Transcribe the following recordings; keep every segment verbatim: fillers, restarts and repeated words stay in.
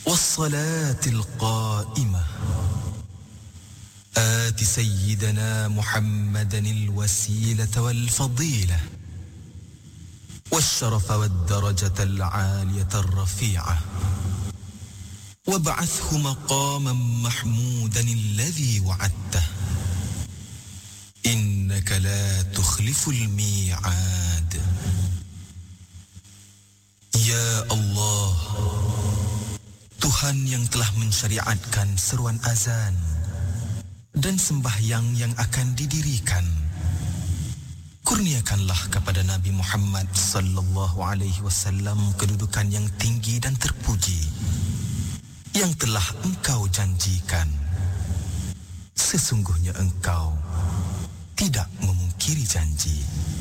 والصلاة القائمة آت سيدنا محمدا الوسيلة والفضيلة والشرف والدرجة العالية الرفيعة وابعثه مقاما محمودا الذي وعدته إنك لا تخلف الميعاد Ya Allah, Tuhan yang telah mensyariatkan seruan azan dan sembahyang yang akan didirikan, kurniakanlah kepada Nabi Muhammad sallallahu alaihi wasallam kedudukan yang tinggi dan terpuji yang telah engkau janjikan. Sesungguhnya engkau tidak memungkiri janji.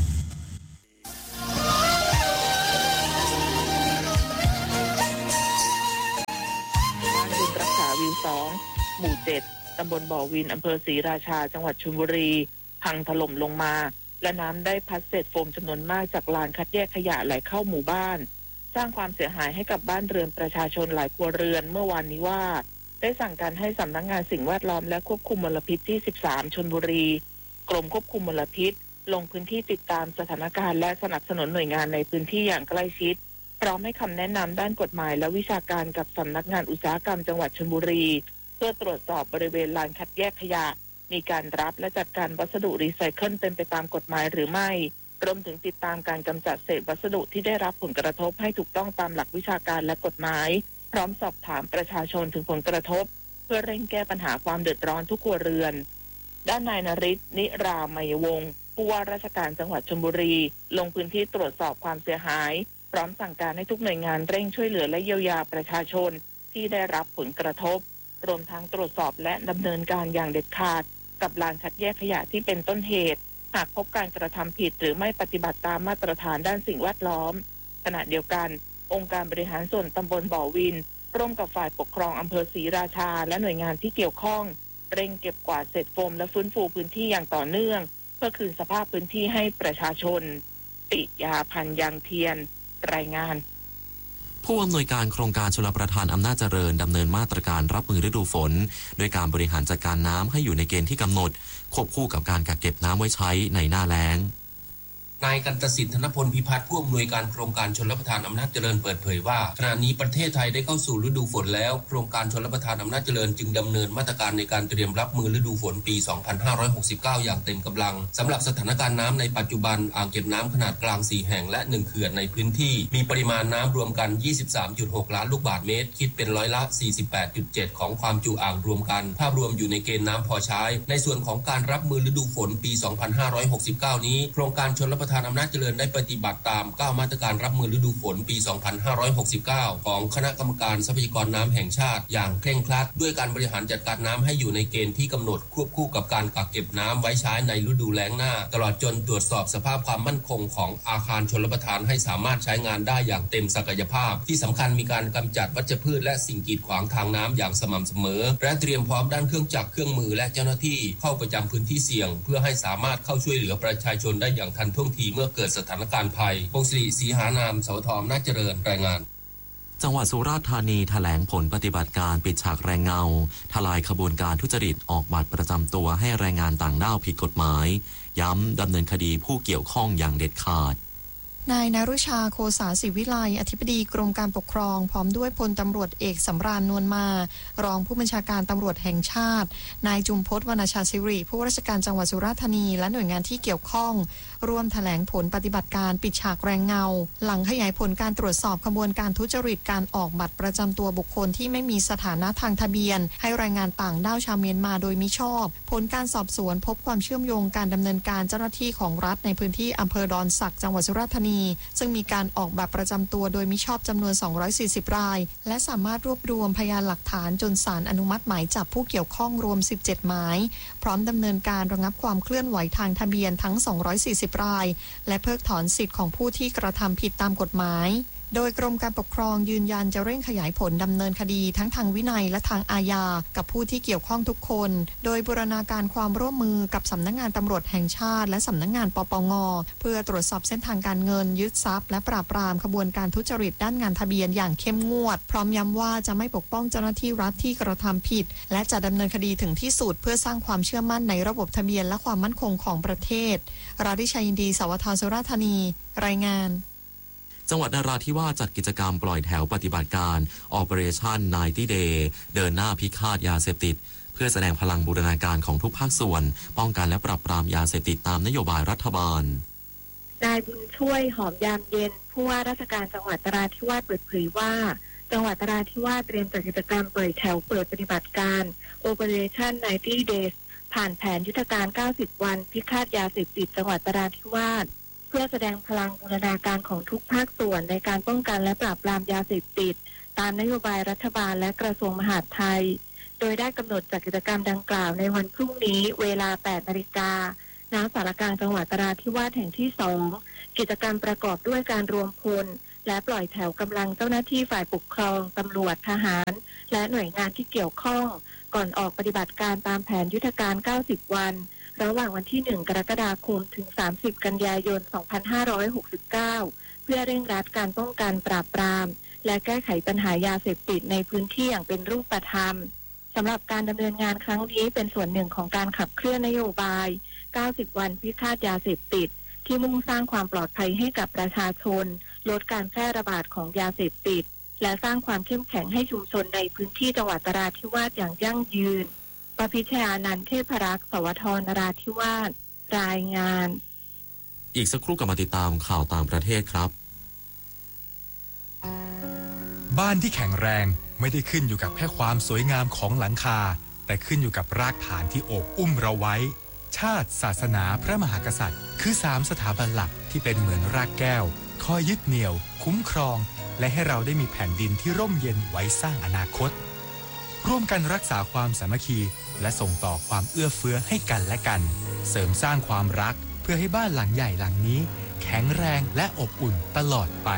วิวสองหมู่เจ็ดตำบลบ่อวินอำเภอศรีราชาจังหวัดชลบุรีพังถล่มลงมาและน้ำได้พัดเศษโฟมจำนวนมากจากลานคัดแยกขยะไหลเข้าหมู่บ้านสร้างความเสียหายให้กับบ้านเรือนประชาชนหลายครัวเรือนเมื่อวานนี้ว่าได้สั่งการให้สำนักงานสิ่งแวดล้อมและควบคุมมลพิษที่สิบสามชลบุรีกรมควบคุมมลพิษลงพื้นที่ติดตามสถานการณ์และสนับสนุนหน่วยงานในพื้นที่อย่างใกล้ชิดพร้อมให้คำแนะนำด้านกฎหมายและวิชาการกับสำนักงานอุตสาหกรรมจังหวัดชลบุรีเพื่อตรวจสอบบริเวณลานคัดแยกขยะมีการรับและจัดการวัสดุรีไซเคิลเป็นไปตามกฎหมายหรือไม่รวมถึงติดตามการกำจัดเศษวัสดุที่ได้รับผลกระทบให้ถูกต้องตามหลักวิชาการและกฎหมายพร้อมสอบถามประชาชนถึงผลกระทบเพื่อเร่งแก้ปัญหาความเดือดร้อนทุกครัวเรือนด้านนายนฤทธิ์นิรามยวงศ์ผู้ว่าราชการจังหวัดชลบุรีลงพื้นที่ตรวจสอบความเสียหายพร้อมสั่งการให้ทุกหน่วยงานเร่งช่วยเหลือและเยียวยาประชาชนที่ได้รับผลกระทบรวมทั้งตรวจสอบและดำเนินการอย่างเด็ดขาดกับลานคัดแยกขยะที่เป็นต้นเหตุหากพบการกระทำผิดหรือไม่ปฏิบัติตามมาตรฐานด้านสิ่งแวดล้อมขณะเดียวกันองค์การบริหารส่วนตำบลบ่อวินร่วมกับฝ่ายปกครองอำเภอศรีราชาและหน่วยงานที่เกี่ยวข้องเร่งเก็บกวาดเศษโฟมและฟื้นฟูพื้นที่อย่างต่อเนื่องเพื่อคืนสภาพพื้นที่ให้ประชาชนปิยาพันธ์ยังเทียนรายงานผู้อำนวยการโครงการชลประทานอำนาจเจริญดำเนินมาตรการรับมือฤดูฝนโดยการบริหารจัดการน้ำให้อยู่ในเกณฑ์ที่กำหนดควบคู่กับการกักเก็บน้ำไว้ใช้ในหน้าแล้งนายกันตสิทธิ์ธนพลพิพัฒน์ผู้อำนวยการโครงการชลประทานอำนาจเจริญเปิดเผยว่าขณะนี้ประเทศไทยได้เข้าสู่ฤดูฝนแล้วโครงการชลประทานอำนาจเจริญจึงดำเนินมาตรการในการเตรียมรับมือฤดูฝนปีสองพันห้าร้อยหกสิบเก้าอย่างเต็มกำลังสำหรับสถานการณ์น้ำในปัจจุบันอ่างเก็บน้ำขนาดกลางสี่แห่งและหนึ่งเขื่อนในพื้นที่มีปริมาณน้ำรวมกัน ยี่สิบสามจุดหก ล้านลูกบาศก์เมตรคิดเป็นร้อยละ สี่สิบแปดจุดเจ็ด ของความจุอ่างรวมกันภาพรวมอยู่ในเกณฑ์น้ำพอใช้ในส่วนของการรับมือฤดูฝนปีสองพันห้าร้อยหกสิบเก้านี้โครงการชลประทานอำนาจเจริญได้ปฏิบัติตามเก้ามาตรการรับมือฤดูฝนปีสองพันห้าร้อยหกสิบเก้าของคณะกรรมการทรัพยากรน้ำแห่งชาติอย่างเคร่งครัดด้วยการบริหารจัดการน้ำให้อยู่ในเกณฑ์ที่กำหนดควบคู่กับการกักเก็บน้ำไว้ใช้ในฤดูแล้งหน้าตลอดจนตรวจสอบสภาพความมั่นคงของอาคารชลประทานให้สามารถใช้งานได้อย่างเต็มศักยภาพที่สำคัญมีการกำจัดวัชพืชและสิ่งกีดขวางทางน้ำอย่างสม่ำเสมอและเตรียมพร้อมด้านเครื่องจักรเครื่องมือและเจ้าหน้าที่เข้าประจำพื้นที่เสี่ยงเพื่อให้สามารถเข้าช่วยเหลือประชาชนได้อย่างทันท่วงทีเมื่อเกิดสถานการณ์ภัยพงศรีศรีหานามสวทอำนาจเจริญรายงานจังหวัดสุราษฎร์ธานีแถลงผลปฏิบัติการปิดฉากแรงเงาทลายขบวนการทุจริตออกบัตรประจำตัวให้แรงงานต่างด้าวผิดกฎหมายย้ำดำเนินคดีผู้เกี่ยวข้องอย่างเด็ดขาดนายนฤชาโคสาศิวิไลอธิบดีกรมการปกครองพร้อมด้วยพลตำรวจเอกสำราญนวลมารองผู้บัญชาการตำรวจแห่งชาตินายจุมพจน์วรรณชาศิริผู้ว่าราชการจังหวัดสุราษฎร์ธานีและหน่วยงานที่เกี่ยวข้องร่วมแถลงผลปฏิบัติการปิดฉากแรงเงาหลังขยายผลการตรวจสอบขบวนการทุจริตการออกบัตรประจำตัวบุคคลที่ไม่มีสถานะทางทะเบียนให้แรงงานต่างด้าวชาวเมียนมาโดยมิชอบผลการสอบสวนพบความเชื่อมโยงการดำเนินการเจ้าหน้าที่ของรัฐในพื้นที่อำเภอดอนสักจังหวัดสุราษฎร์ธานีซึ่งมีการออกบัตรประจำตัวโดยมิชอบจำนวนสองร้อยสี่สิบรายและสามารถรวบรวมพยานหลักฐานจนศาลอนุมัติหมายจับผู้เกี่ยวข้องรวมสิบเจ็ดหมายพร้อมดำเนินการระงับความเคลื่อนไหวทางทะเบียนทั้งสองร้อยสี่สิบรายและเพิกถอนสิทธิ์ของผู้ที่กระทำผิดตามกฎหมายโดยกรมการปกครองยืนยันจะเร่งขยายผลดำเนินคดีทั้งทางวินัยและทางอาญากับผู้ที่เกี่ยวข้องทุกคนโดยบูรณาการความร่วมมือกับสำนักงานตำรวจแห่งชาติและสำนักงานปปง.เพื่อตรวจสอบเส้นทางการเงินยึดทรัพย์และปราบปรามขบวนการทุจริตด้านงานทะเบียนอย่างเข้มงวดพร้อมย้ำว่าจะไม่ปกป้องเจ้าหน้าที่รัฐที่กระทำผิดและจะดำเนินคดีถึงที่สุดเพื่อสร้างความเชื่อมั่นในระบบทะเบียนและความมั่นคงของประเทศราธิชัยยินดีสวทสุราษฎร์ธานีรายงานจังหวัดนราธิวาสจัดกิจกรรมปล่อยแถวปฏิบัติการ Operation ไนน์ตี้ Day เดินหน้าพิฆาตยาเสพติดเพื่อแสดงพลังบูรณาการของทุกภาคส่วนป้องกันและปราบปรามยาเสพติดตามนโยบายรัฐบาลนายบุญช่วยหอมยามเย็นผู้ว่าราชการจังหวัดนราธิวาสเปิดเผยว่าจังหวัดนราธิวาสเตรียมจัดกิจกรรมปล่อยแถวเปิดปฏิบัติการ Operation ไนน์ตี้ Days ผ่านแผนยุทธการเก้าสิบวันพิฆาตยาเสพติดจังหวัดนราธิวาสเพื่อแสดงพลังบูรณาการของทุกภาคส่วนในการป้องกันและปราบปรามยาเสพติดตามนโยบายรัฐบาลและกระทรวงมหาดไทยโดยได้กำหนดจัดกิจกรรมดังกล่าวในวันพรุ่งนี้เวลา แปดนาฬิกา ณ ศาลากลางจังหวัดนราธิวาสแห่งที่สองกิจกรรมประกอบด้วยการรวมพลและปล่อยแถวกำลังเจ้าหน้าที่ฝ่ายปกครองตำรวจทหารและหน่วยงานที่เกี่ยวข้องก่อนออกปฏิบัติการตามแผนยุทธการเก้าสิบวันระหว่างวันที่หนึ่งกรกฎาคมถึงสามสิบกันยายนสองพันห้าร้อยหกสิบเก้าเพื่อเร่งรัดการป้องกันปราบปรามและแก้ไขปัญหายาเสพติดในพื้นที่อย่างเป็นรูปธรรมสำหรับการดำเนินงานครั้งนี้เป็นส่วนหนึ่งของการขับเคลื่อนนโยบายเก้าสิบวันพิฆาตยาเสพติดที่มุ่งสร้างความปลอดภัยให้กับประชาชนลดการแพร่ระบาดของยาเสพติดและสร้างความเข้มแข็งให้ชุมชนในพื้นที่จังหวัดนราธิวาสอย่างยั่งยืนประพิชยานันท์เทพรักษ์สวทนราธิวาสรายงานอีกสักครู่กลับมาติดตามข่าวต่างประเทศครับบ้านที่แข็งแรงไม่ได้ขึ้นอยู่กับแค่ความสวยงามของหลังคาแต่ขึ้นอยู่กับรากฐานที่โอบอุ้มเราไว้ชาติศาสนาพระมหากษัตริย์คือสามสถาบันหลักที่เป็นเหมือนรากแก้วคอยยึดเหนี่ยวคุ้มครองและให้เราได้มีแผ่นดินที่ร่มเย็นไว้สร้างอนาคตร่วมกันรักษาความสามัคคีและส่งต่อความเอื้อเฟื้อให้กันและกันเสริมสร้างความรักเพื่อให้บ้านหลังใหญ่หลังนี้แข็งแรงและอบอุ่นตลอดไป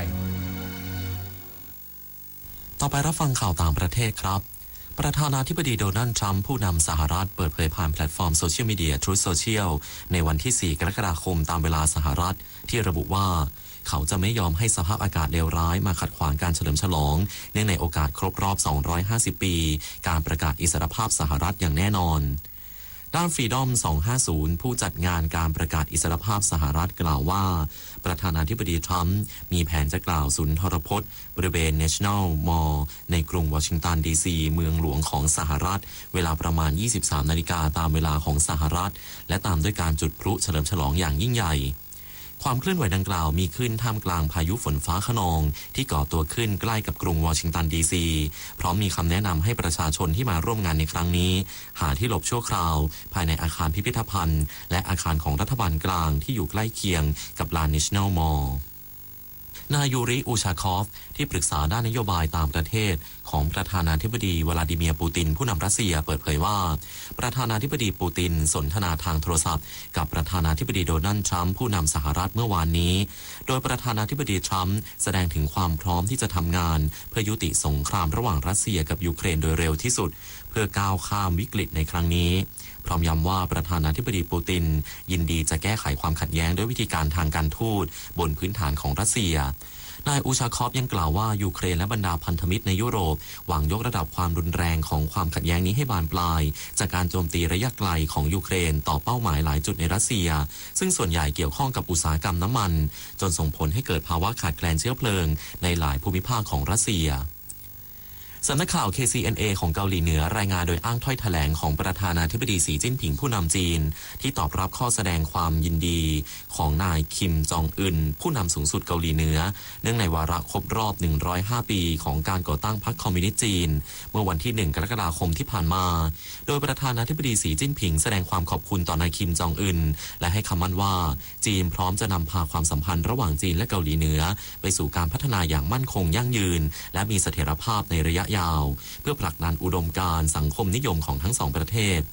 ต่อไปรับฟังข่าวต่างประเทศครับประธานาธิบดีโดนัลด์ทรัมป์ผู้นำสหรัฐเปิดเผยผ่านแพลตฟอร์มโซเชียลมีเดีย Truth Social ในวันที่สี่กรกฎาคมตามเวลาสหรัฐที่ระบุว่าเขาจะไม่ยอมให้สภาพอากาศเลวร้ายมาขัดขวางการเฉลิมฉลองเนื่องในโอกาสครบรอบสองร้อยห้าสิบปีการประกาศอิสรภาพสหรัฐอย่างแน่นอนด้าน Freedom สองห้าศูนย์ผู้จัดงานการประกาศอิสรภาพสหรัฐกล่าวว่าประธานาธิบดีทรัมป์มีแผนจะกล่าวสุนทรพจน์บริเวณ National Mall ในกรุงวอชิงตันดีซีเมืองหลวงของสหรัฐเวลาประมาณ ยี่สิบสามนาฬิกาตามเวลาของสหรัฐและตามด้วยการจุดพลุเฉลิมฉลองอย่างยิ่งใหญ่ความเคลื่อนไหวดังกล่าวมีขึ้นท่ามกลางพายุฝนฟ้าคะนองที่ก่อตัวขึ้นใกล้กับกรุงวอชิงตันดีซีพร้อมมีคำแนะนำให้ประชาชนที่มาร่วมงานในครั้งนี้หาที่หลบชั่วคราวภายในอาคารพิพิธภัณฑ์และอาคารของรัฐบาลกลางที่อยู่ใกล้เคียงกับลาน National Mallนายยูริอูชาคอฟที่ปรึกษาด้านนโยบายต่างประเทศของประธานาธิบดีวลาดิเมียร์ปูตินผู้นำรัสเซียเปิดเผยว่าประธานาธิบดีปูตินสนทนาทางโทรศัพท์กับประธานาธิบดีโดนัลด์ทรัมป์ผู้นำสหรัฐเมื่อวานนี้โดยประธานาธิบดีทรัมป์แสดงถึงความพร้อมที่จะทำงานเพื่อยุติสงครามระหว่างรัสเซียกับยูเครนโดยเร็วที่สุดเพื่อก้าวข้ามวิกฤตในครั้งนี้พร้อมย้ำว่าประธานาธิบดีปูตินยินดีจะแก้ไขความขัดแย้งด้วยวิธีการทางการทูตบนพื้นฐานของรัสเซียนายอูชาคอฟยังกล่าวว่ายูเครนและบรรดาพันธมิตรในยุโรปหวังยกระดับความรุนแรงของความขัดแย้งนี้ให้บานปลายจากการโจมตีระยะไกลของยูเครนต่อเป้าหมายหลายจุดในรัสเซียซึ่งส่วนใหญ่เกี่ยวข้องกับอุตสาหกรรมน้ำมันจนส่งผลให้เกิดภาวะขาดแคลนเชื้อเพลิงในหลายภูมิภาคของรัสเซียสำนักข่าว เค ซี เอ็น เอ ของเกาหลีเหนือรายงานโดยอ้างถ้อยแถลงของประธานาธิบดีสีจิ้นผิงผู้นำจีนที่ตอบรับข้อแสดงความยินดีของนายคิมจองอึนผู้นำสูงสุดเกาหลีเหนือเนื่องในวาระครบรอบหนึ่งร้อยห้าปีของการก่อตั้งพรรคคอมมิวนิสต์จีนเมื่อวันที่หนึ่งกรกฎาคมที่ผ่านมาโดยประธานาธิบดีสีจิ้นผิงแสดงความขอบคุณต่อนายคิมจองอึนและให้คำมั่นว่าจีนพร้อมจะนำพาความสัมพันธ์ระหว่างจีนและเกาหลีเหนือไปสู่การพัฒนาอย่างมั่นคงยั่งยืนและมีเสถียรภาพในระยะยาวเพื่อผลักดันอุดมการณ์สังคมนิยมของทั้งสองประเทศ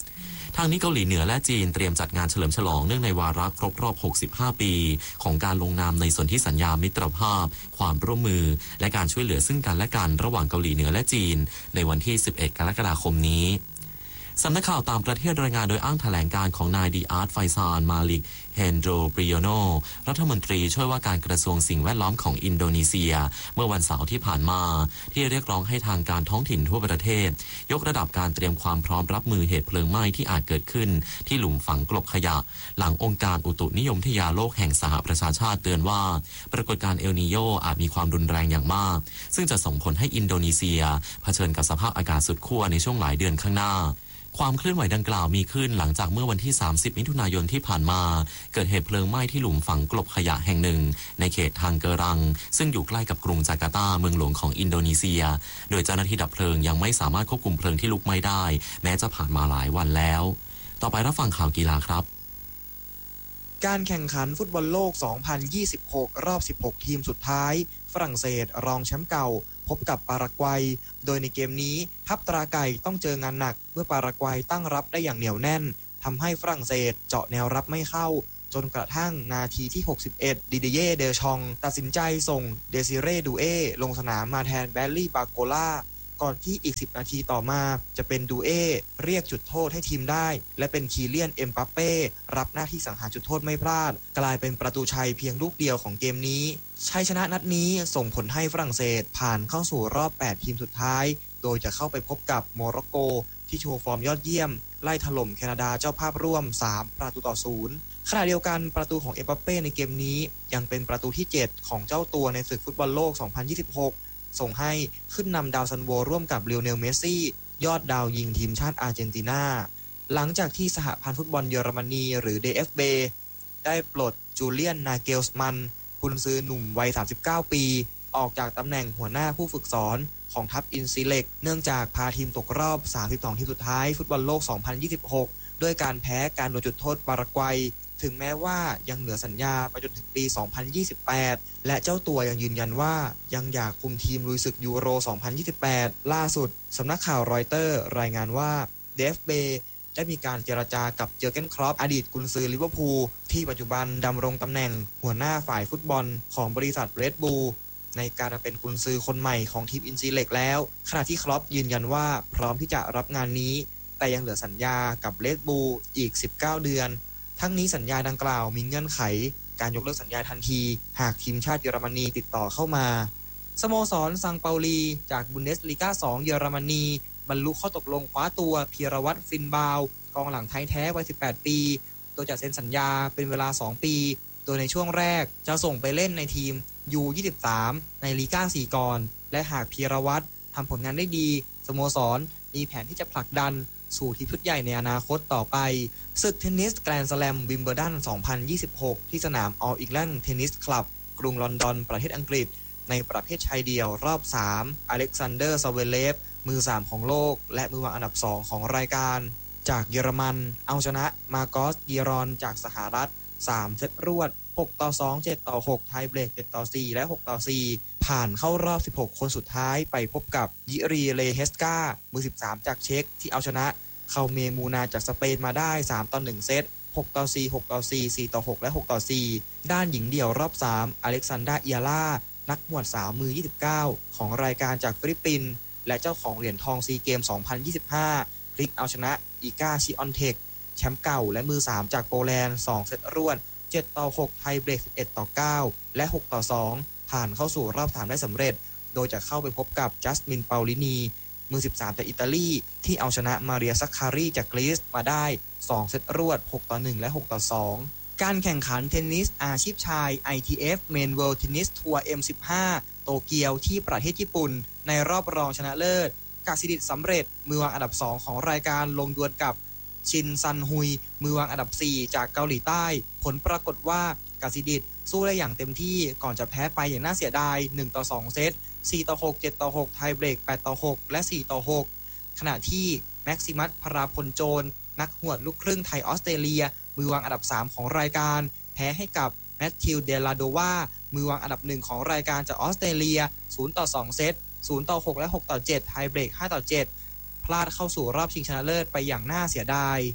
ทางนี้เกาหลีเหนือและจีนเตรียมจัดงานเฉลิมฉลองเนื่องในวาระครบรอบหกสิบห้าปีของการลงนามในสนธิสัญญามิตรภาพความร่วมมือและการช่วยเหลือซึ่งกันและกันระหว่างเกาหลีเหนือและจีนในวันที่สิบเอ็ดกรกฎาคมนี้สำนักข่าวต่างประเทศรายงานโดยอ้างแถลงการของนายดีอาร์ตไฟซานมาลิกเฮนโดรบริโยโนรัฐมนตรีช่วยว่าการกระทรวงสิ่งแวดล้อมของอินโดนีเซียเมื่อวันเสาร์ที่ผ่านมาที่เรียกร้องให้ทางการท้องถิ่นทั่วประเทศยกระดับการเตรียมความพร้อมรับมือเหตุเพลิงไหม้ที่อาจเกิดขึ้นที่หลุมฝังกลบขยะหลังองค์การอุตุนิยมวิทยาโลกแห่งสหประชาชาติเตือนว่าปรากฏการณ์เอลนีโญอาจมีความรุนแรงอย่างมากซึ่งจะส่งผลให้อินโดนีเซียเผชิญกับสภาพอากาศสุดขั้วในช่วงหลายเดือนข้างหน้าความเคลื่อนไหวดังกล่าวมีขึ้นหลังจากเมื่อวันที่สามสิบมิถุนายนที่ผ่านมาเกิดเหตุเพลิงไหม้ที่หลุมฝังกลบขยะแห่งหนึ่งในเขตทางเกอรังซึ่งอยู่ใกล้กับกรุงจาการ์ตาเมืองหลวงของอินโดนีเซียโดยเจ้าหน้าที่ดับเพลิงยังไม่สามารถควบคุมเพลิงที่ลุกไหม้ได้แม้จะผ่านมาหลายวันแล้วต่อไปรับฟังข่าวกีฬาครับการแข่งขันฟุตบอลโลก สองพันยี่สิบหก รอบ สิบหก ทีมสุดท้ายฝรั่งเศสรองแชมป์เก่าพบกับปารากวัยโดยในเกมนี้ทัพตราไก่ต้องเจองานหนักเมื่อปารากวัยตั้งรับได้อย่างเหนียวแน่นทำให้ฝรั่งเศสเจาะแนวรับไม่เข้าจนกระทั่งนาทีที่หกสิบเอ็ดดิเดเย่เดชองตัดสินใจส่งเดซิเร่ดูเอลงสนามมาแทนแบลลี่บาโกล่าก่อนที่อีกสิบนาทีต่อมาจะเป็นดูเอเรียกจุดโทษให้ทีมได้และเป็นคีเลียนเอ็มบัปเป้รับหน้าที่สังหารจุดโทษไม่พลาดกลายเป็นประตูชัยเพียงลูกเดียวของเกมนี้ชัยชนะนัดนี้ส่งผลให้ฝรั่งเศสผ่านเข้าสู่รอบแปดทีมสุดท้ายโดยจะเข้าไปพบกับโมร็อกโกที่โชว์ฟอร์มยอดเยี่ยมไล่ถล่มแคนาดาเจ้าภาพร่วมสามประตูต่อศูนย์ขณะเดียวกันประตูของเอ็มบัปเป้ในเกมนี้ยังเป็นประตูที่เจ็ดของเจ้าตัวในศึกฟุตบอลโลกสองพันยี่สิบหกส่งให้ขึ้นนำดาวซันโวร่วมกับลิโอเนลเมสซี่ยอดดาวยิงทีมชาติอาร์เจนตินาหลังจากที่สหพันธ์ฟุตบอลเยอรมนีหรือ ดี เอฟ บี ได้ปลดจูเลียนนาเกลส์มันกุนซือหนุ่มวัยสามสิบเก้าปีออกจากตำแหน่งหัวหน้าผู้ฝึกสอนของทัพอินซีเล็กเนื่องจากพาทีมตกรอบสามสิบสองทีมสุดท้ายฟุตบอลโลกสองพันยี่สิบหกด้วยการแพ้การโดนจุดโทษปารากวัยถึงแม้ว่ายังเหลือสัญญาไปจนถึงปีสองพันยี่สิบแปดและเจ้าตัวยังยืนยันว่ายังอยากคุมทีมลุยศึกยูโรสองพันยี่สิบแปดล่าสุดสำนักข่าวรอยเตอร์รายงานว่า ดี เอฟ บี ได้มีการเจรจากับเจอร์เกนคล็อปอดีตกุนซือลิเวอร์พูลที่ปัจจุบันดำรงตำแหน่งหัวหน้าฝ่ายฟุตบอลของบริษัทเรดบูลในการมาเป็นกุนซือคนใหม่ของทีมอินซีเล็กแล้วขณะที่คล็อปยืนยันว่าพร้อมที่จะรับงานนี้แต่ยังเหลือสัญญากับเรดบูลอีกสิบเก้าเดือนทั้งนี้สัญญาดังกล่าวมีเงื่อนไขการยกเลิกสัญญาทันทีหากทีมชาติเยอรมนีติดต่อเข้ามาสโมสรซังเปาลีจากบุนเดสลีกาสองเยอรมนีบรรลุข้อตกลงคว้าตัวพีรวัตรฟินบาวกองหลังไทยแท้วัยสิบแปดปีโดยจะเซ็นสัญญาเป็นเวลาสองปีโดยในช่วงแรกจะส่งไปเล่นในทีม ยู ยี่สิบสาม ในลีกาสี่ก่อนและหากพีรวัตรทำผลงานได้ดีสโมสรมีแผนที่จะผลักดันสู่ทีมชุดใหญ่ในอนาคตต่อไปศึกเทนนิสแกรนด์สแลมวิมเบิลดันสองพันยี่สิบหกที่สนาม All England Tennis Club กรุงลอนดอนประเทศอังกฤษในประเภทชายเดี่ยวรอบสามอเล็กซานเดอร์ซาเวเลฟมือสามของโลกและมือวางอันดับสองของรายการจากเยอรมันเอาชนะมาโกสกีรอนจากสหรัฐสามเซตรวดหกต่อสอง เจ็ดต่อหกไทเบรกเจ็ดต่อสี่และหกต่อสี่ผ่านเข้ารอบสิบหกคนสุดท้ายไปพบกับยิรีเลเฮสกามือสิบสามจากเช็กที่เอาชนะเคาเมมูนาจากสเปนมาได้สามต่อหนึ่งเซตหกต่อสี่ หกต่อสี่ สี่ต่อหกและหกต่อสี่ด้านหญิงเดี่ยวรอบสามอเล็กซานดราเอียร่านักหวดสาวมือยี่สิบเก้าของรายการจากฟิลิปปินส์และเจ้าของเหรียญทองซีเกมสองพันยี่สิบห้าพลิกเอาชนะอีกาชิออนเทคแชมป์เก่าและมือสามจากโปแลนด์สองเซตรวดเจ็ดต่อหกไทเบรกสิบเอ็ดต่อเก้าและหกต่อสองผ่านเข้าสู่รอบสามได้สำเร็จโดยจะเข้าไปพบกับจัสมินเปาลินีมือสิบสามจากอิตาลีที่เอาชนะมาเรียซักคารีจากกรีซมาได้สองเซตรวดหกต่อหนึ่งและหกต่อสองการแข่งขันเทนนิสอาชีพชาย ไอ ที เอฟ Men World Tennis Tour เอ็ม สิบห้า โตเกียวที่ประเทศญี่ปุ่นในรอบรองชนะเลิศกาซิดิตสำเร็จมือวางอันดับสองของรายการลงดวลกับชินซันฮุยมือวางอันดับสี่จากเกาหลีใต้ผลปรากฏว่ากาซิดิตสู้ได้อย่างเต็มที่ก่อนจะแพ้ไปอย่างน่าเสียดายหนึ่งต่อสองเซตสี่ต่อหก เจ็ดต่อหกไทเบรกแปดต่อหกและสี่ต่อหกขณะที่แม็กซิมัสพราพลโจรนักหวดลูกครึ่งไทยออสเตรเลียมือวางอันดับสามของรายการแพ้ให้กับแมทธิวเดลาโดวามือวางอันดับหนึ่งของรายการจากออสเตรเลียศูนย์ต่อสองเซตศูนย์ต่อหกและหกต่อเจ็ดไทเบรกห้าต่อเจ็ดพลาดเข้าสู่รอบชิงชนะเลิศไปอย่างน่าเสียดาย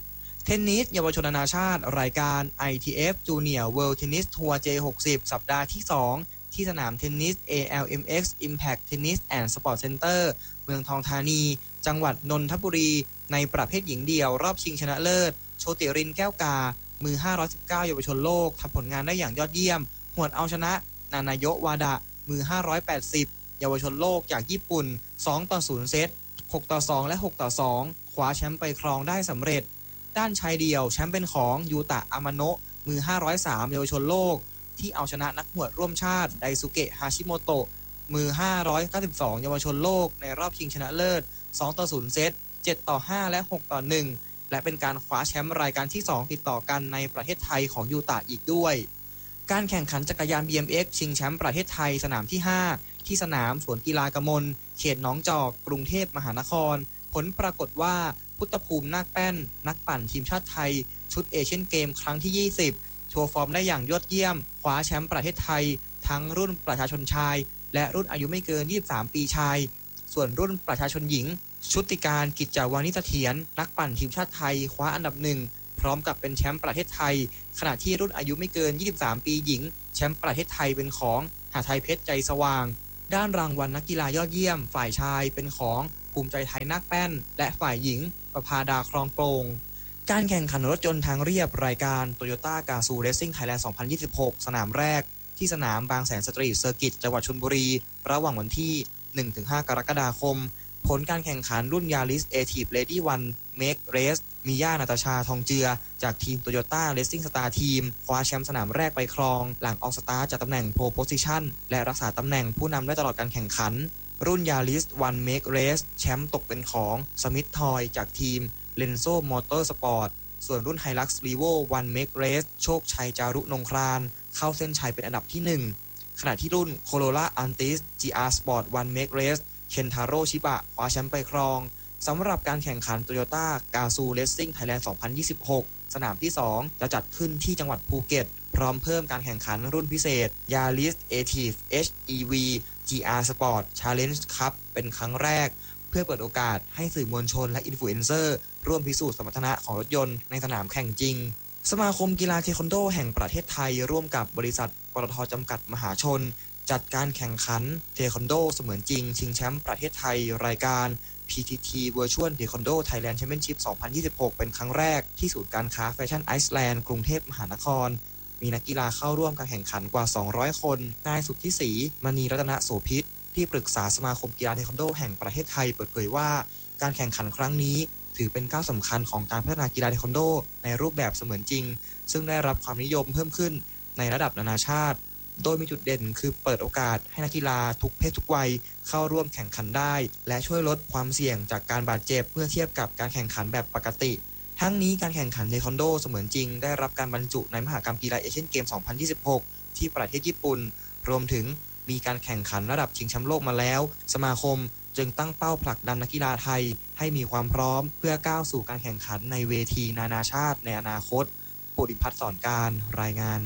เทนนิสเยาวชนนานาชาติรายการ ไอ ที เอฟ Junior World Tennis Tour เจ หกสิบ สัปดาห์ที่ สอง ที่สนามเทนนิส เอ แอล เอ็ม เอ็กซ์ Impact Tennis and Sport Center เมืองทองธานี จังหวัดนนทบุรีในประเภทหญิงเดี่ยวรอบชิงชนะเลิศโชติรินแก้วกามือห้าร้อยสิบเก้าเยาวชนโลกทำผลงานได้อย่างยอดเยี่ยมหวดเอาชนะนานาโยะวาดะมือห้าร้อยแปดสิบเยาวชนโลกจากญี่ปุ่นสองต่อศูนย์เซตหกต่อสองและหกต่อสองคว้าแชมป์ไปครองได้สำเร็จด้านชายเดี่ยวแชมป์เป็นของยูตะอามาโนะมือห้าร้อยสามเยาวชนโลกที่เอาชนะนักหวดร่วมชาติไดซุเกะฮาชิโมโตะมือห้าร้อยเก้าสิบสองเยาวชนโลกในรอบชิงชนะเลิศสองต่อศูนย์เซตเจ็ดต่อห้าและหกต่อหนึ่งและเป็นการคว้าแชมป์รายการที่สองติดต่อกันในประเทศไทยของยูตะอีกด้วยการแข่งขันจักรยาน บี เอ็ม เอ็กซ์ ชิงแชมป์ประเทศไทยสนามที่ห้าที่สนามสวนกีฬากมลเขตหนองจอกกรุงเทพมหานครผลปรากฏว่าพุทธภูมินาคแป้นนักปั่นทีมชาติไทยชุดเอเชียนเกมครั้งที่ยี่สิบโชว์ฟอร์มได้อย่างยอดเยี่ยมคว้าแชมป์ประเทศไทยทั้งรุ่นประชาชนชายและรุ่นอายุไม่เกินยี่สิบสามปีชายส่วนรุ่นประชาชนหญิงชุติการกิจจาวานิเสถียรนักปั่นทีมชาติไทยคว้าอันดับหนึ่งพร้อมกับเป็นแชมป์ประเทศไทยขณะที่รุ่นอายุไม่เกินยี่สิบสามปีหญิงแชมป์ประเทศไทยเป็นของหาไทยเพชรใจสว่างด้านรางวัลนักกีฬายอดเยี่ยมฝ่ายชายเป็นของภูมิใจไทยนาคแป้นและฝ่ายหญิงประภาดาครองโปร่งการแข่งขันรถยนต์ทางเรียบรายการ Toyota Gazoo Racing Thailand สองพันยี่สิบหก สนามแรกที่สนามบางแสนสตรีทเซอร์กิตจังหวัดชลบุรีระหว่างวันที่ หนึ่งถึงห้า กรกฎาคมผลการแข่งขันรุ่น Yaris Active Lady วัน Make Race มีย่านาตาชาทองเจือจากทีม Toyota Racing Star Team คว้าแชมป์สนามแรกไปครองหลังออกสตาร์ทจากตำแหน่ง Pole Position และรักษาตำแหน่งผู้นำได้ตลอดการแข่งขันรุ่น Yaris วัน Make Race แชมป์ตกเป็นของ Smith Toy จากทีม Lenzo Motorsport ส่วนรุ่น Hilux Revo วัน Make Race โชคชัยจารุนงครานเข้าเส้นชัยเป็นอันดับที่หนึ่งขณะที่รุ่น Corolla Altis จี อาร์ Sport วัน Make Race เคนทาโร่ชิบะคว้าแชมป์ไปครองสำหรับการแข่งขัน Toyota Gazoo Racing Thailand สองพันยี่สิบหก สนามที่สองจะจัดขึ้นที่จังหวัดภูเก็ตพร้อมเพิ่มการแข่งขันรุ่นพิเศษ Yaris Active เอช อี วี จี อาร์ Sport Challenge Cup เป็นครั้งแรกเพื่อเปิดโอกาสให้สื่อมวลชนและอินฟลูเอนเซอร์ร่วมพิสูจน์สมรรถนะของรถยนต์ในสนามแข่งจริงสมาคมกีฬาเทควันโดแห่งประเทศไทยร่วมกับบริษัทปตท.จำกัดมหาชนจัดการแข่งขันเทควันโดเสมือนจริงชิงแชมป์ประเทศไทยรายการ พี ที ที Virtual Taekwondo Thailand Championship สองพันยี่สิบหก เป็นครั้งแรกที่ศูนย์การค้าแฟชั่นไอซ์แลนด์กรุงเทพมหานครมีนักกีฬาเข้าร่วมการแข่งขันกว่าสองร้อยคนนายสุทธิศรีมณีรัตนโสภิตที่ปรึกษาสมาคมกีฬาเทควันโดแห่งประเทศไทยเปิดเผยว่าการแข่งขันครั้งนี้ถือเป็นก้าวสำคัญของการพัฒนากีฬาเทควันโดในรูปแบบเสมือนจริงซึ่งได้รับความนิยมเพิ่มขึ้นในระดับนานาชาติโดยมีจุดเด่นคือเปิดโอกาสให้นักกีฬาทุกเพศทุกวัยเข้าร่วมแข่งขันได้และช่วยลดความเสี่ยงจากการบาดเจ็บเมื่อเทียบกับการแข่งขันแบบปกติทั้งนี้การแข่งขันเทควันโดเสมือนจริงได้รับการบรรจุในมหกรรมกีฬาเอเชียนเกม สองพันยี่สิบหก ที่ประเทศญี่ปุ่นรวมถึงมีการแข่งขันระดับชิงแชมป์โลกมาแล้วสมาคมจึงตั้งเป้าผลักดันนักกีฬาไทยให้มีความพร้อมเพื่อก้าวสู่การแข่งขันในเวทีนานาชาติในอนาคตปุริพัฒน์สอนการรายงาน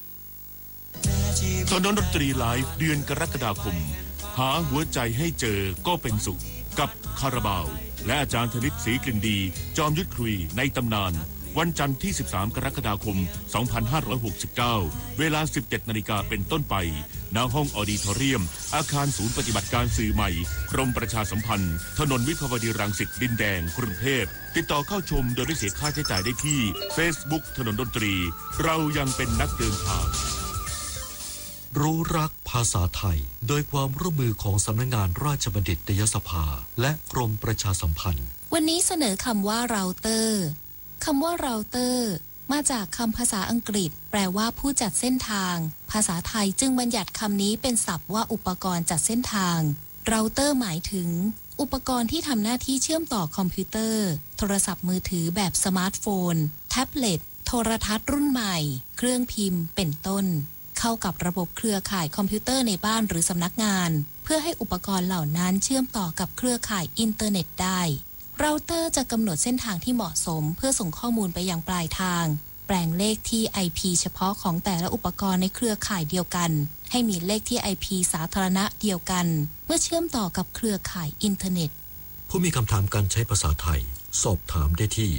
ถนนดนตรีไลฟ์เดือนกรกฎาคมหาหัวใจให้เจอก็เป็นสุขกับคาราบาวและอาจารย์ธนิตศรีกลิ่นดีจอมยุทธคุยในตำนานวันจันทร์ที่สิบสามกรกฎาคมสองพันห้าร้อยหกสิบเก้าเวลา สิบเจ็ดนาฬิกาเป็นต้นไปณห้องออดิทอเรียมอาคารศูนย์ปฏิบัติการสื่อใหม่กรมประชาสัมพันธ์ถนนวิภาวดีรังสิตดินแดงกรุงเทพติดต่อเข้าชมโดยไม่เสียค่าใช้จ่ายได้ที่ Facebook ถนนดนตรีเรายังเป็นนักเดินทางรู้รักภาษาไทยโดยความร่วมมือของสำนักงานราชบัณฑิตยสภาและกรมประชาสัมพันธ์วันนี้เสนอคำว่าเราเตอร์คำว่าเราเตอร์มาจากคำภาษาอังกฤษแปลว่าผู้จัดเส้นทางภาษาไทยจึงบัญญัติคำนี้เป็นศัพท์ว่าอุปกรณ์จัดเส้นทางเราเตอร์หมายถึงอุปกรณ์ที่ทำหน้าที่เชื่อมต่อคอมพิวเตอร์โทรศัพท์มือถือแบบสมาร์ทโฟนแท็บเล็ตโทรทัศน์รุ่นใหม่เครื่องพิมพ์เป็นต้นเข้ากับระบบเครือข่ายคอมพิวเตอร์ในบ้านหรือสำนักงานเพื่อให้อุปกรณ์เหล่านั้นเชื่อมต่อกับเครือข่ายอินเทอร์เน็ตได้เราเตอร์จะกำหนดเส้นทางที่เหมาะสมเพื่อส่งข้อมูลไปยังปลายทางแปลงเลขที่ ไอ พี เฉพาะของแต่ละอุปกรณ์ในเครือข่ายเดียวกันให้มีเลขที่ ไอ พี สาธารณะเดียวกันเมื่อเชื่อมต่อกับเครือข่ายอินเทอร์เน็ตผู้มีคำถามการใช้ภาษาไทยสอบถามได้ที่ ดับ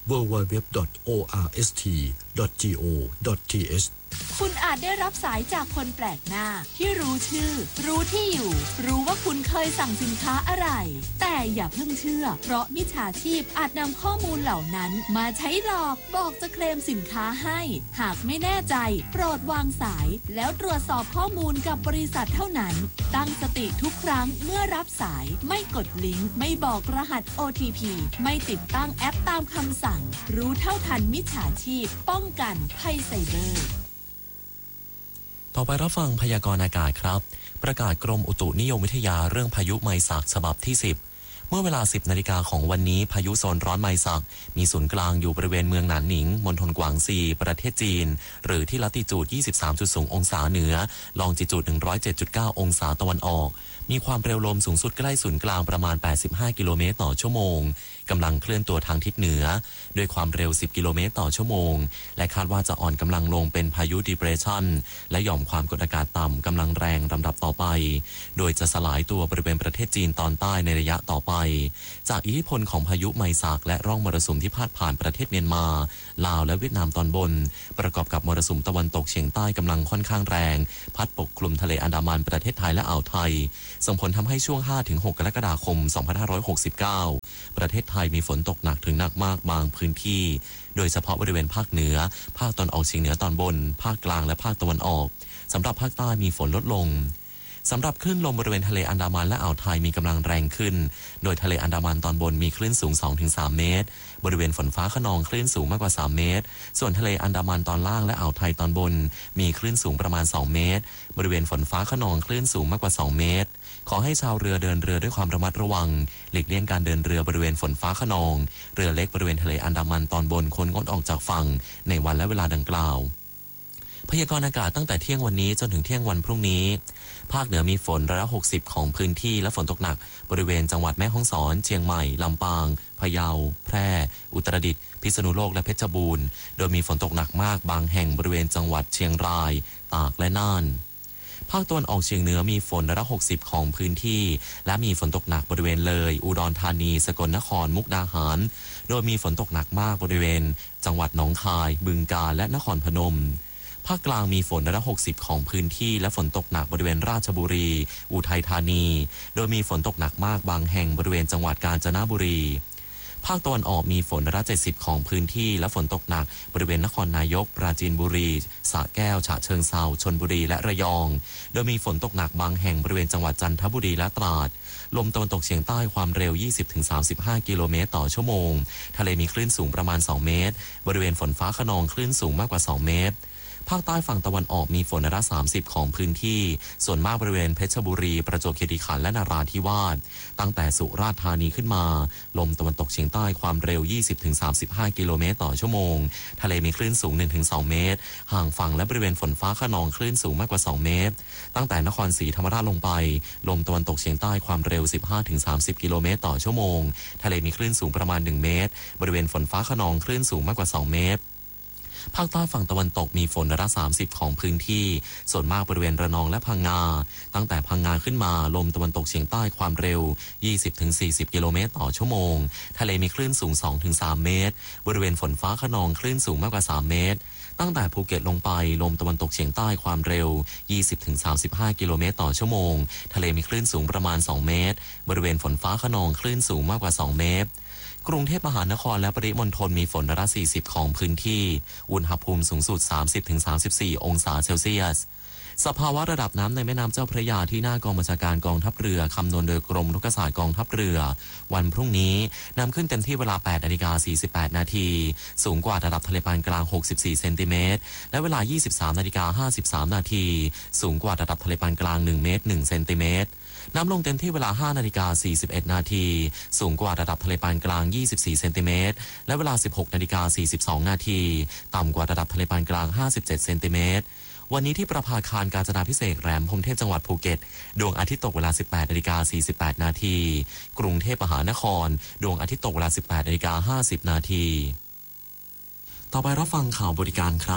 ดับเบิลยู ดับเบิลยู ดับเบิลยู ดอท โอ อาร์ เอส ที ดอท จี โอ ดอท ที เอชคุณอาจได้รับสายจากคนแปลกหน้าที่รู้ชื่อรู้ที่อยู่รู้ว่าคุณเคยสั่งสินค้าอะไรแต่อย่าเพิ่งเชื่อเพราะมิจฉาชีพอาจนำข้อมูลเหล่านั้นมาใช้หลอกบอกจะเคลมสินค้าให้หากไม่แน่ใจโปรดวางสายแล้วตรวจสอบข้อมูลกับบริษัทเท่านั้นตั้งสติทุกครั้งเมื่อรับสายไม่กดลิงก์ไม่บอกรหัส โอ ที พี ไม่ติดตั้งแอปตามคำสั่งรู้เท่าทันมิจฉาชีพป้องกันภัยไซเบอร์ต่อไปรับฟังพยากรณ์อากาศครับประกาศกรมอุตุนิยมวิทยาเรื่องพายุไมซักฉบับที่สิบเมื่อเวลา สิบนาฬิกาของวันนี้พายุโซนร้อนไมซักมีศูนย์กลางอยู่บริเวณเมืองหนานหนิงมณฑลกวางซีประเทศจีนหรือที่ลัติจูด ยี่สิบสามจุดศูนย์ องศาเหนือลองจิจูด หนึ่งร้อยเจ็ดจุดเก้า องศาตะวันออกมีความเร็วลมสูงสุดใกล้ศูนย์กลางประมาณแปดสิบห้ากิโลเมตรต่อชั่วโมงกำลังเคลื่อนตัวทางทิศเหนือด้วยความเร็วสิบกิโลเมตรต่อชั่วโมงและคาดว่าจะอ่อนกำลังลงเป็นพายุดีเพรสชันและหย่อมความกดอากาศต่ำกำลังแรงลำดับต่อไปโดยจะสลายตัวบริเวณประเทศจีนตอนใต้ในระยะต่อไปจากอิทธิพลของพายุไมซักและร่องมรสุมที่พาดผ่านประเทศเมียนมาลาวและเวียดนามตอนบนประกอบกับมรสุมตะวันตกเฉียงใต้กำลังค่อนข้างแรงพัดปกคลุมทะเลอันดามันประเทศไทยและอ่าวไทยส่งผลทำให้ช่วง ห้าถึงหก กรกฎาคม สองพันห้าร้อยหกสิบเก้า ประเทศไทยมีฝนตกหนักถึงหนักมากบางพื้นที่โดยเฉพาะบริเวณภาคเหนือภาคตอนออกเฉียงเหนือตอนบนภาคกลางและภาคตะวันออกสำหรับภาคใต้มีฝนลดลงสำหรับคลื่นลมบริเวณทะเลอันดามันและอ่าวไทยมีกำลังแรงขึ้นโดยทะเลอันดามันตอนบนมีคลื่นสูง สองถึงสาม เมตรบริเวณฝนฟ้าคะนองคลื่นสูงมากกว่าสามเมตรส่วนทะเลอันดามันตอนล่างและอ่าวไทยตอนบนมีคลื่นสูงประมาณสองเมตรบริเวณฝนฟ้าคะนองคลื่นสูงมากกว่าสองเมตรขอให้ชาวเรือเดินเรือด้วยความระมัดระวังหลีกเลี่ยงการเดินเรือบริเวณฝนฟ้าคะนองเรือเล็กบริเวณทะเลอันดามันตอนบนควรงดออกจากฝั่งในวันและเวลาดังกล่าวพยากรณ์อากาศตั้งแต่เที่ยงวันนี้จนถึงเที่ยงวันพรุ่งนี้ภาคเหนือมีฝนร้อยละหกสิบของพื้นที่และฝนตกหนักบริเวณจังหวัดแม่ฮ่องสอนเชียงใหม่ลำปางพะเยาแพร่อุตรดิตถ์พิษณุโลกและเพชรบูรณ์โดยมีฝนตกหนักมากบางแห่งบริเวณจังหวัดเชียงรายตากและน่านภาคตะวันออกเฉียงเหนือมีฝนร้อยละหกสิบของพื้นที่และมีฝนตกหนักบริเวณเลยอุดรธานีสกลนครมุกดาหารโดยมีฝนตกหนักมากบริเวณจังหวัดหนองคายบึงกาฬและนครพนมภาคกลางมีฝนร้อยละหกสิบของพื้นที่และฝนตกหนักบริเวณราชบุรีอุทัยธานีโดยมีฝนตกหนักมากบางแห่งบริเวณจังหวัดกาญจนบุรีภาคตะวันออกมีฝนร้อยละเจ็ดสิบของพื้นที่และฝนตกหนักบริเวณนครนายกปราจีนบุรีสระแก้วฉะเชิงเทราชลบุรีและระยองโดยมีฝนตกหนักบางแห่งบริเวณจังหวัดจันทบุรีและตราดลมตะวันตกเฉียงใต้ความเร็ว ยี่สิบถึงสามสิบห้า กิโลเมตรต่อชั่วโมงทะเลมีคลื่นสูงประมาณสองเมตรบริเวณฝนฟ้าคะนองคลื่นสูงมากกว่าสองเมตรภาคใต้ฝั่งตะวันออกมีฝนร้อยละสามสิบของพื้นที่ส่วนมากบริเวณเพชรบุรีประจวบคีรีขันธ์และนราธิวาสตั้งแต่สุราษฎร์ธานีขึ้นมาลมตะวันตกเฉียงใต้ความเร็ว ยี่สิบถึงสามสิบห้า กิโลเมตรต่อชั่วโมงทะเลมีคลื่นสูง หนึ่งถึงสอง เมตรห่างฝั่งและบริเวณฝนฟ้าคะนองคลื่นสูงมากกว่าสองเมตรตั้งแต่นครศรีธรรมราชลงไปลมตะวันตกเฉียงใต้ความเร็ว สิบห้าถึงสามสิบ กิโลเมตรต่อชั่วโมงทะเลมีคลื่นสูงประมาณหนึ่งเมตรบริเวณฝนฟ้าคะนองคลื่นสูงมากกว่าสองเมตรภาคใต้ฝั่งตะวันตกมีฝนร้อยละสามสิบของพื้นที่ส่วนมากบริเวณระนองและพังงาตั้งแต่พังงาขึ้นมาลมตะวันตกเฉียงใต้ความเร็ว ยี่สิบถึงสี่สิบ กิโลเมตรต่อชั่วโมงทะเลมีคลื่นสูง สองถึงสาม เมตรบริเวณฝนฟ้าคะนองคลื่นสูงมากกว่าสามเมตรตั้งแต่ภูเก็ตลงไปลมตะวันตกเฉียงใต้ความเร็ว ยี่สิบถึงสามสิบห้า กิโลเมตรต่อชั่วโมงทะเลมีคลื่นสูงประมาณสองเมตรบริเวณฝนฟ้าคะนองคลื่นสูงมากกว่าสองเมตรกรุงเทพมหานครและปริมณฑลมีฝนร้อยละสี่สิบของพื้นที่อุณหภูมิสูงสุด สามสิบถึงสามสิบสี่ องศาเซลเซียสสภาวะระดับน้ำในแม่น้ำเจ้าพระยาที่หน้ากองบัญชาการกองทัพเรือคำนวณโดยกรมรุกศาสตร์กองทัพเรือวันพรุ่งนี้น้ำขึ้นเต็มที่เวลา แปดนาฬิกาสี่สิบแปดนาทีสูงกว่าระดับทะเลปานกลางหกสิบสี่เซนติเมตรและเวลา ยี่สิบสามนาฬิกาห้าสิบสามนาทีสูงกว่าระดับทะเลปานกลางหนึ่งเมตรหนึ่งเซนติเมตรน้ำลงเต็มที่เวลา ห้านาฬิกาสี่สิบเอ็ดนาทีสูงกว่าระดับทะเลปานกลางยี่สิบสี่เซนติเมตรและเวลา สิบหกนาฬิกาสี่สิบสองนาทีต่ำกว่าระดับทะเลปานกลางห้าสิบเจ็ดเซนติเมตรวันนี้ที่ประภาคารกาญจนาภิเษกแหลมพรหมเทพจังหวัดภูเก็ตดวงอาทิตย์ตกเวลา สิบแปดนาฬิกาสี่สิบแปดนาทีกรุงเทพมหานครดวงอาทิตย์ตกเวลา สิบแปดนาฬิกาห้าสิบนาทีต่อไปรับฟังข่าวบริการครับ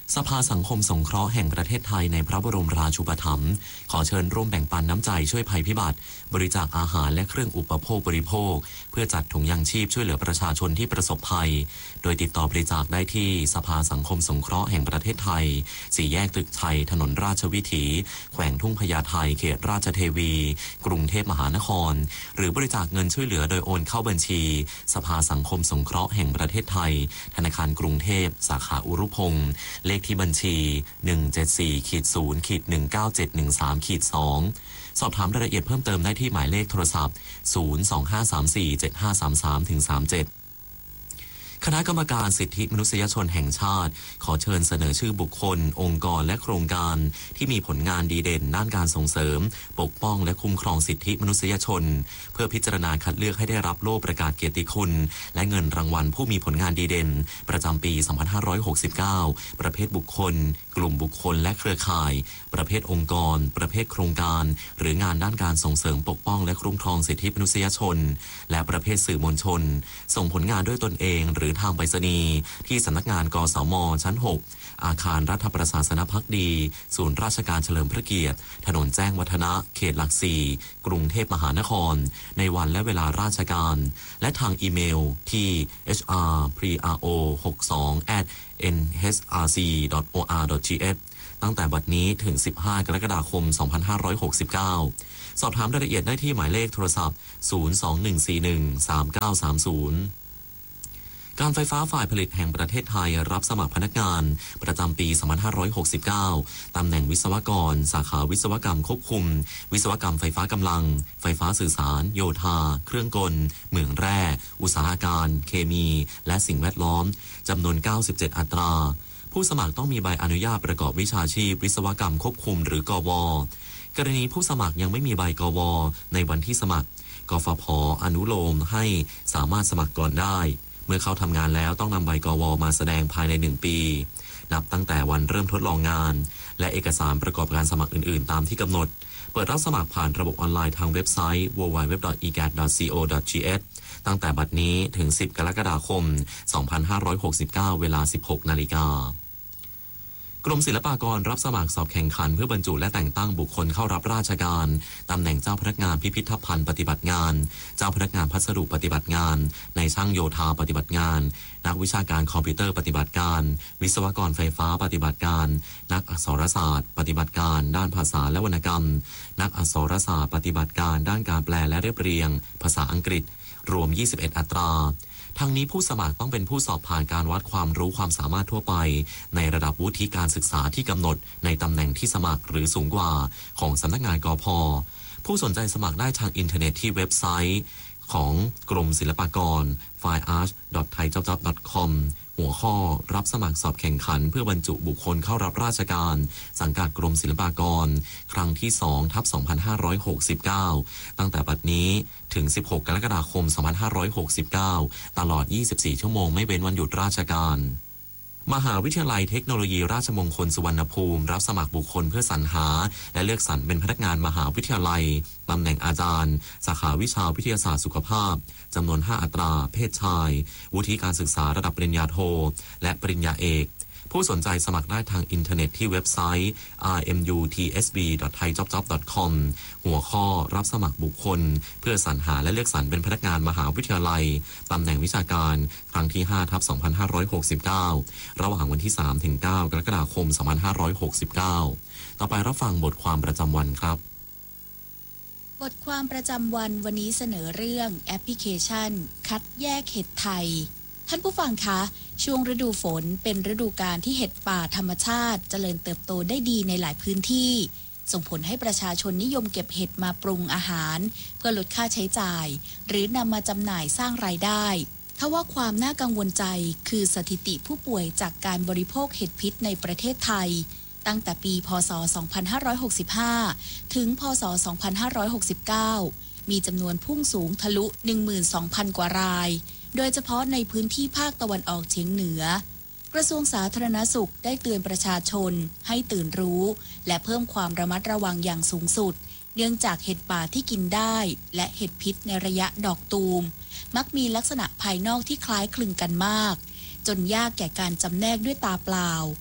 สภาสังคมสงเคราะห์แห่งประเทศไทยในพระบรมราชูปถัมภ์ขอเชิญร่วมแบ่งปันน้ำใจช่วยภัยพิบัติบริจาคอาหารและเครื่องอุปโภคบริโภคเพื่อจัดถุงยางชีพช่วยเหลือประชาชนที่ประสบภัยโดยติดต่อบริจาคได้ที่สภาสังคมสงเคราะห์แห่งประเทศไทยสี่แยกตึกชัยถนนราชวิถีแขวงทุ่งพญาไทเขตราชเทวีกรุงเทพมหานครหรือบริจาคเงินช่วยเหลือโดยโอนเข้าบัญชีสภาสังคมสงเคราะห์แห่งประเทศไทยธนาคารกรุงเทพสาขาอุรุพงศ์เลขที่บัญชี หนึ่ง เจ็ด สี่ ศูนย์ หนึ่ง เก้า เจ็ด หนึ่ง สาม สอง สอบถามรายละเอียดเพิ่มเติมได้ที่หมายเลขโทรศัพท์ ศูนย์ สอง ห้า สาม สี่ เจ็ด ห้า สาม สาม สาม เจ็ดคณะกรรมการสิทธิมนุษยชนแห่งชาติขอเชิญเสนอชื่อบุคคลองค์กรและโครงการที่มีผลงานดีเด่นด้านการส่งเสริมปกป้องและคุ้มครองสิทธิมนุษยชนเพื่อพิจารณาคัดเลือกให้ได้รับโล่ประกาศเกียรติคุณและเงินรางวัลผู้มีผลงานดีเด่นประจำปี สองพันห้าร้อยหกสิบเก้า ประเภทบุคคลกลุ่มบุคคลและเครือข่ายประเภทองค์กรประเภทโครงการหรืองานด้านการส่งเสริมปกป้องและคุ้มครองสิทธิมนุษยชนและประเภทสื่อมวลชนส่งผลงานด้วยตนเองหรือทางไปรษณีย์ที่สำนักงานกสม.ชั้นหกอาคารรัฐประศาสนภักดีศูนย์ราชการเฉลิมพระเกียรติถนนแจ้งวัฒนะเขตหลักสี่กรุงเทพมหานครในวันและเวลาราชการและทางอีเมลที่ เอช อาร์ พี อาร์ โอ หกสิบสอง แอท เอ็น เอช อาร์ ซี ดอท โอ อาร์ ดอท จี เอช ตั้งแต่บัดนี้ถึงสิบห้ากรกฎาคมสองพันห้าร้อยหกสิบเก้าสอบถามรายละเอียดได้ที่หมายเลขโทรศัพท์ศูนย์ สอง หนึ่ง สี่ หนึ่ง สาม เก้า สาม ศูนย์การไฟฟ้าฝ่ายผลิตแห่งประเทศไทยรับสมัครพนักงานประจำปี สองพันห้าร้อยหกสิบเก้า ตำแหน่งวิศวกรสาขาวิศวกรรมควบคุมวิศวกรรมไฟฟ้ากำลังไฟฟ้าสื่อสารโยธาเครื่องกลเหมืองแร่อุตสาหการเคมีและสิ่งแวดล้อมจำนวนเก้าสิบเจ็ดอัตราผู้สมัครต้องมีใบอนุญาตประกอบวิชาชีพวิศวกรรมควบคุมหรือกว.กรณีผู้สมัครยังไม่มีใบกว.ในวันที่สมัครกฟผ.อนุโลมให้สามารถสมัครก่อนได้เมื่อเข้าทำงานแล้วต้องนำใบกว.มาแสดงภายในหนึ่งปีนับตั้งแต่วันเริ่มทดลองงานและเอกสารประกอบการสมัครอื่นๆตามที่กำหนดเปิดรับสมัครผ่านระบบออนไลน์ทางเว็บไซต์ ดับเบิลยู ดับเบิลยู ดับเบิลยู ดอท อี แกท ดอท ซี โอ ดอท จี เอช ตั้งแต่บัดนี้ถึงสิบกรกฎาคมสองพันห้าร้อยหกสิบเก้าเวลา สิบหกนาฬิกากรมศิลปากรรับสมัครสอบแข่งขันเพื่อบรรจุและแต่งตั้งบุคคลเข้ารับราชการตำแหน่งเจ้าพนักงานพิพิธภัณฑ์ปฏิบัติงานเจ้าพนักงานพัสดุปฏิบัติงานในช่างโยธาปฏิบัติงานนักวิชาการคอมพิวเตอร์ปฏิบัติการวิศวกรไฟฟ้าปฏิบัติการนักอักษรศาสตร์ปฏิบัติการด้านภาษาและวรรณกรรมนักอักษรศาสตร์ปฏิบัติการด้านการแปลและเรียบเรียงภาษาอังกฤษรวมยี่สิบเอ็ดอัตราทั้งนี้ผู้สมัครต้องเป็นผู้สอบผ่านการวัดความรู้ความสามารถทั่วไปในระดับวุฒิการศึกษาที่กำหนดในตำแหน่งที่สมัครหรือสูงกว่าของสำนักงานกพ.ผู้สนใจสมัครได้ทางอินเทอร์เน็ตที่เว็บไซต์ของกรมศิลปากร ไฟล์ อาร์ช ดอท ไทยจ็อบจ็อบ ดอท คอม หัวข้อรับสมัครสอบแข่งขันเพื่อบรรจุบุคคลเข้ารับราชการสังกัดกรมศิลปากรครั้งที่ สอง ทับ สองพันห้าร้อยหกสิบเก้า ตั้งแต่บัดนี้ถึงสิบหกกรกฎาคมสองพันห้าร้อยหกสิบเก้าตลอดยี่สิบสี่ชั่วโมงไม่เว้นวันหยุดราชการมหาวิทยาลัยเทคโนโลยีราชมงคลสุวรรณภูมิรับสมัครบุคคลเพื่อสรรหาและเลือกสรรเป็นพนักงานมหาวิทยาลัยตำแหน่งอาจารย์สาขาวิชาวิทยาศาสตร์สุขภาพจำนวนห้าอัตราเพศชายวุฒิการศึกษาระดับปริญญาโทและปริญญาเอกผู้สนใจสมัครได้ทางอินเทอร์เน็ตที่เว็บไซต์ อาร์ เอ็ม ยู ที เอส บี ดอท ไทยจ็อบจ็อบ ดอท คอม หัวข้อรับสมัครบุคคลเพื่อสรรหาและเลือกสรรเป็นพนักงานมหาวิทยาลัยตำแหน่งวิชาการครั้งที่ ห้า ทับ สองพันห้าร้อยหกสิบเก้า ระหว่างวันที่ สาม ถึง เก้า กรกฎาคม สองพันห้าร้อยหกสิบเก้า ต่อไปรับฟังบทความประจำวันครับบทความประจำวันวันนี้เสนอเรื่องแอปพลิเคชันคัดแยกเห็ดไทยท่านผู้ฟังคะช่วงฤดูฝนเป็นฤดูกาลที่เห็ดป่าธรรมชาติเจริญเติบโตได้ดีในหลายพื้นที่ส่งผลให้ประชาชนนิยมเก็บเห็ดมาปรุงอาหารเพื่อลดค่าใช้จ่ายหรือนำมาจำหน่ายสร้างรายได้ทว่าความน่ากังวลใจคือสถิติผู้ป่วยจากการบริโภคเห็ดพิษในประเทศไทยตั้งแต่ปีพ.ศ. สองพันห้าร้อยหกสิบห้าถึงพ.ศ. สองพันห้าร้อยหกสิบเก้ามีจำนวนพุ่งสูงทะลุ หนึ่งหมื่นสองพัน กว่ารายโดยเฉพาะในพื้นที่ภาคตะวันออกเฉียงเหนือกระทรวงสาธารณสุขได้เตือนประชาชนให้ตื่นรู้และเพิ่มความระมัดระวังอย่างสูงสุดเนื่องจากเห็ดป่าที่กินได้และเห็ดพิษในระยะดอกตูมมักมีลักษณะภายนอกที่คล้ายคลึงกันมากจนยากแก่การจำแนกด้วยตาเปล่า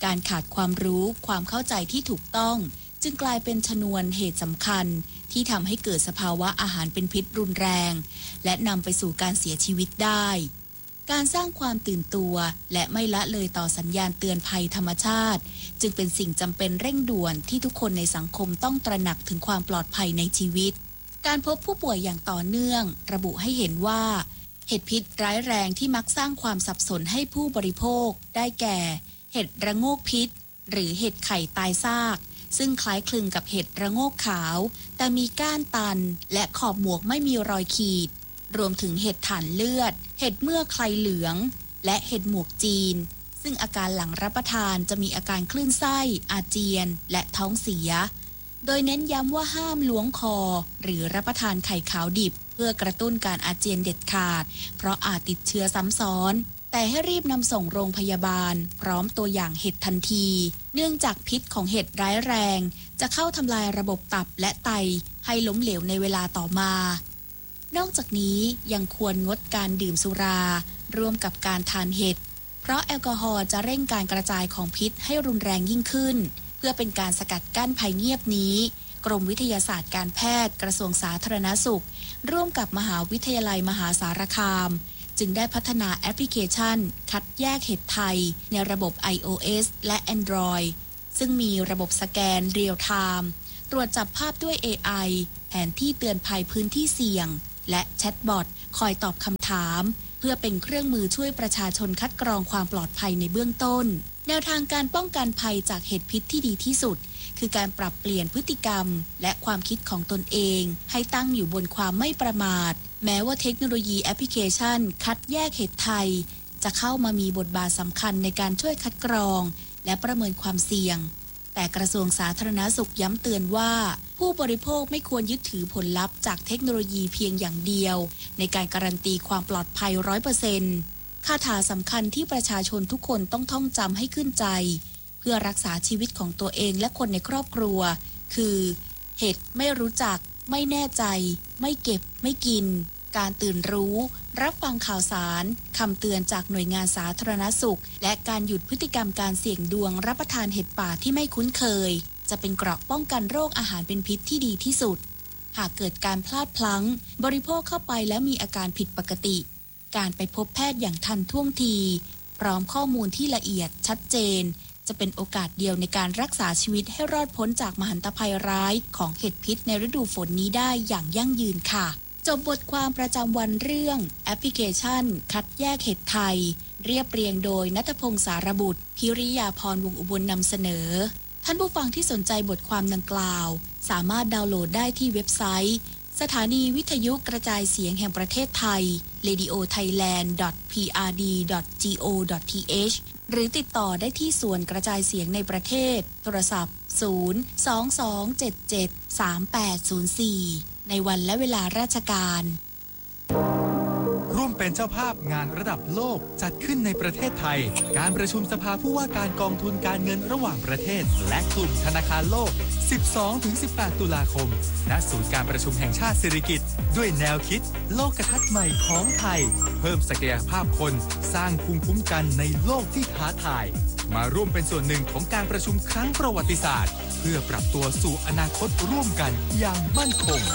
การขาดความรู้ความเข้าใจที่ถูกต้องจึงกลายเป็นชนวนเหตุสำคัญที่ทำให้เกิดสภาวะอาหารเป็นพิษรุนแรงและนำไปสู่การเสียชีวิตได้การสร้างความตื่นตัวและไม่ละเลยต่อสัญญาณเตือนภัยธรรมชาติจึงเป็นสิ่งจำเป็นเร่งด่วนที่ทุกคนในสังคมต้องตระหนักถึงความปลอดภัยในชีวิตการพบผู้ป่วยอย่างต่อเนื่องระบุให้เห็นว่าเห็ดพิษร้ายแรงที่มักสร้างความสับสนให้ผู้บริโภคได้แก่เห็ดระโงกพิษหรือเห็ดไข่ตายซากซึ่งคล้ายคลึงกับเห็ดระโงกขาวแต่มีก้านตันและขอบหมวกไม่มีรอยขีดรวมถึงเห็ดถ่านเลือดเห็ดเมือกไข่เหลืองและเห็ดหมวกจีนซึ่งอาการหลังรับประทานจะมีอาการคลื่นไส้อาเจียนและท้องเสียโดยเน้นย้ำว่าห้ามล้วงคอหรือรับประทานไข่ขาวดิบเพื่อกระตุ้นการอาเจียนเด็ดขาดเพราะอาจติดเชื้อซ้ำซ้อนแต่ให้รีบนำส่งโรงพยาบาลพร้อมตัวอย่างเห็ดทันทีเนื่องจากพิษของเห็ดร้ายแรงจะเข้าทำลายระบบตับและไตให้ล้มเหลวในเวลาต่อมานอกจากนี้ยังควรงดการดื่มสุราร่วมกับการทานเห็ดเพราะแอลกอฮอล์จะเร่งการกระจายของพิษให้รุนแรงยิ่งขึ้นเพื่อเป็นการสกัดกั้นภัยเงียบนี้กรมวิทยาศาสตร์การแพทย์กระทรวงสาธารณสุขร่วมกับมหาวิทยาลัยมหาสารคามจึงได้พัฒนาแอปพลิเคชันคัดแยกเห็ดไทยในระบบ iOS และ Android ซึ่งมีระบบสแกนเรียลไทม์ตรวจจับภาพด้วย เอ ไอ แผนที่เตือนภัยพื้นที่เสี่ยงและแชทบอทคอยตอบคำถามเพื่อเป็นเครื่องมือช่วยประชาชนคัดกรองความปลอดภัยในเบื้องต้นแนวทางการป้องกันภัยจากเห็ดพิษที่ดีที่สุดคือการปรับเปลี่ยนพฤติกรรมและความคิดของตนเองให้ตั้งอยู่บนความไม่ประมาทแม้ว่าเทคโนโลยีแอปพลิเคชันคัดแยกเห็ดไทยจะเข้ามามีบทบาทสำคัญในการช่วยคัดกรองและประเมินความเสี่ยงแต่กระทรวงสาธารณสุขย้ำเตือนว่าผู้บริโภคไม่ควรยึดถือผลลัพธ์จากเทคโนโลยีเพียงอย่างเดียวในการการันตีความปลอดภัย ร้อยเปอร์เซ็นต์ คาถาสำคัญที่ประชาชนทุกคนต้องท่องจำให้ขึ้นใจเพื่อรักษาชีวิตของตัวเองและคนในครอบครัวคือเห็ดไม่รู้จักไม่แน่ใจไม่เก็บไม่กินการตื่นรู้รับฟังข่าวสารคำเตือนจากหน่วยงานสาธารณสุขและการหยุดพฤติกรรมการเสี่ยงดวงรับประทานเห็ดป่าที่ไม่คุ้นเคยจะเป็นเกราะป้องกันโรคอาหารเป็นพิษที่ดีที่สุดหากเกิดการพลาดพลั้งบริโภคเข้าไปแล้วมีอาการผิดปกติการไปพบแพทย์อย่างทันท่วงทีพร้อมข้อมูลที่ละเอียดชัดเจนจะเป็นโอกาสเดียวในการรักษาชีวิตให้รอดพ้นจากมหันตภัยร้ายของเห็ดพิษในฤดูฝนนี้ได้อย่างยั่งยืนค่ะจบบทความประจำวันเรื่องแอปพลิเคชันคัดแยกเห็ดไทยเรียบเรียงโดยณัฐพงษ์สารบุตรพิริยาพรวงศ์อุบลนำเสนอท่านผู้ฟังที่สนใจบทความดังกล่าวสามารถดาวน์โหลดได้ที่เว็บไซต์สถานีวิทยุกระจายเสียงแห่งประเทศไทย เรดิโอไทยแลนด์ ดอท พี อาร์ ดี ดอท จี โอ ดอท ที เอช หรือติดต่อได้ที่ส่วนกระจายเสียงในประเทศโทรศัพท์ ศูนย์ สอง สอง เจ็ด เจ็ด สาม แปด ศูนย์ สี่ ในวันและเวลาราชการร่วมเป็นเจ้าภาพงานระดับโลกจัดขึ้นในประเทศไทยการประชุมสภาผู้ว่าการกองทุนการเงินระหว่างประเทศและกลุ่มธนาคารโลก สิบสองถึงสิบแปด ตุลาคมณศูนย์การประชุมแห่งชาติสิริกิติ์ด้วยแนวคิดโลกทัศน์ใหม่ของไทยเพิ่มศักยภาพคนสร้างภูมิคุ้มกันในโลกที่ท้าทายมาร่วมเป็นส่วนหนึ่งของการประชุมครั้งประวัติศาสตร์เพื่อปรับตัวสู่อนาคตร่วมกันอย่างมั่นคง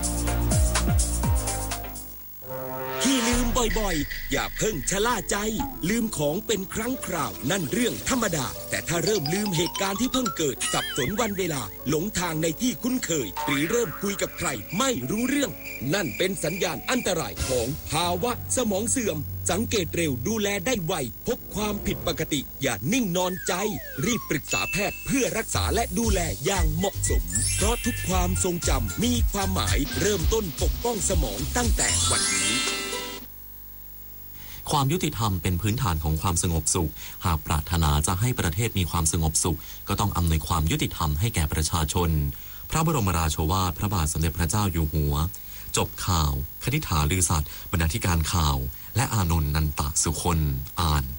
ที่ลืมบ่อยๆอย่าเพิ่งชะล่าใจลืมของเป็นครั้งคราวนั่นเรื่องธรรมดาแต่ถ้าเริ่มลืมเหตุการณ์ที่เพิ่งเกิดสับสนวันเวลาหลงทางในที่คุ้นเคยหรือเริ่มคุยกับใครไม่รู้เรื่องนั่นเป็นสัญญาณอันตรายของภาวะสมองเสื่อมสังเกตเร็วดูแลได้ไวพบความผิดปกติอย่านิ่งนอนใจรีบปรึกษาแพทย์เพื่อรักษาและดูแลอย่างเหมาะสมเพราะทุกความทรงจำมีความหมายเริ่มต้นปกป้องสมองตั้งแต่วันนี้ความยุติธรรมเป็นพื้นฐานของความสงบสุขหากปรารถนาจะให้ประเทศมีความสงบสุขก็ต้องอำนวยความยุติธรรมให้แก่ประชาชนพระบรมราโชวาทพระบาทสมเด็จพระเจ้าอยู่หัวจบข่าวคณิษฐาลือสัตย์บรรณาธิการข่าวและอานนท์นันตสุคนอ่าน